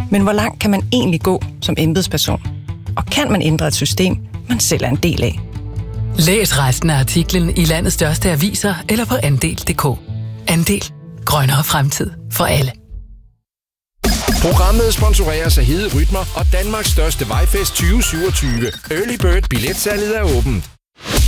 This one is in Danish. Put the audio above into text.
Men hvor langt kan man egentlig gå som embedsperson? Og kan man ændre et system, man selv er en del af? Læs resten af artiklen i landets største aviser eller på andel.dk. Andel. Grønnere fremtid for alle. Programmet sponsoreres af Hede Rytmer og Danmarks største vejfest 2027. Early Bird billetsalget er åbent.